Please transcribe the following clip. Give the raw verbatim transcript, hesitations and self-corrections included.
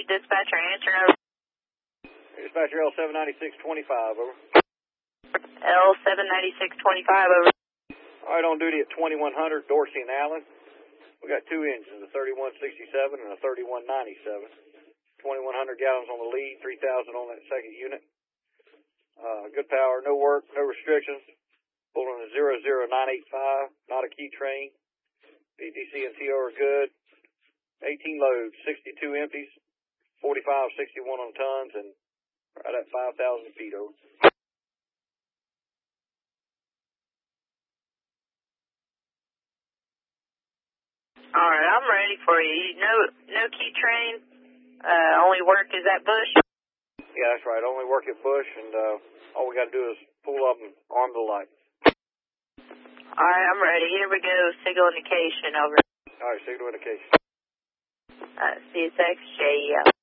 dispatcher answering over. Dispatcher L seven ninety-six twenty-five, over. L seven ninety-six twenty-five, over. All right, on duty at twenty-one hundred, Dorsey and Allen. We got two engines, a thirty-one sixty-seven and a thirty-one ninety-seven. twenty-one hundred gallons on the lead, three thousand on that second unit. Uh, good power, no work, no restrictions. Pulling a zero zero nine eight five, not a key train. P T C and T O are good. eighteen loads, sixty-two empties, forty-five sixty-one on tons, and right at five thousand feet over. All right, I'm ready for you. No, no key train. Uh, only work is at Bush. Yeah, that's right. Only work at Bush, and uh, all we got to do is pull up and arm the light. All right, I'm ready. Here we go. Signal indication, over. All right, signal indication. Uh, C S X J E L.